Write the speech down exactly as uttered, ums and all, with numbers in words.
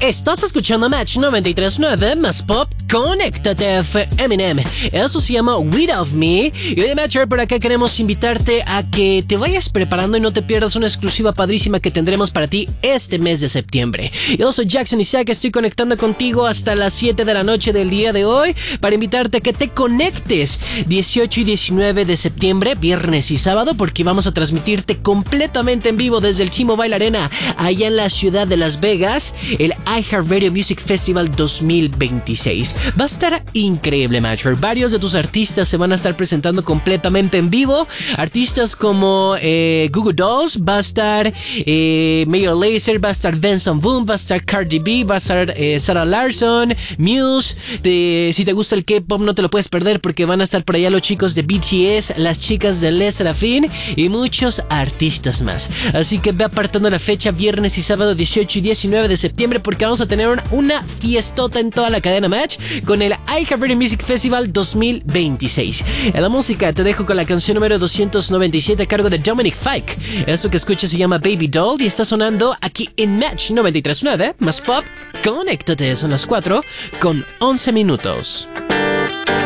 Estás escuchando Match noventa y tres punto nueve más Pop, Conéctate F Eminem. Eso se llama Without Me. Y oye, Matcher, por acá queremos invitarte a que te vayas preparando y no te pierdas una exclusiva padrísima que tendremos para ti este mes de septiembre. Yo soy Jackson Isaac, estoy conectando contigo hasta las siete de la noche del día de hoy para invitarte a que te conectes dieciocho y diecinueve de septiembre, viernes y sábado, porque vamos a transmitirte completamente en vivo desde el T-Mobile Arena, allá en la ciudad de Las Vegas, el iHeartRadio Music Festival dos mil veintiséis. Va a estar increíble, Matcher. Varios de tus artistas se van a estar presentando completamente en vivo. Artistas como eh, Google Dolls, va a estar eh, Major Lazer, va a estar Benson Boone, va a estar Cardi B, va a estar eh, Sarah Larson, Muse. Te, si te gusta el K-pop no te lo puedes perder porque van a estar por allá los chicos de B T S, las chicas de Les Serafin y muchos artistas más. Así que ve apartando la fecha, viernes y sábado dieciocho y diecinueve de septiembre, porque vamos a tener una, una fiestota en toda la cadena Match con el iHeartRadio Music Festival dos mil veintiséis. En la música te dejo con la canción número doscientos noventa y siete a cargo de Dominic Fike. Esto que escuchas se llama Baby Doll y está sonando aquí en Match noventa y tres punto nueve más Pop. Conéctate, son las cuatro con once minutos.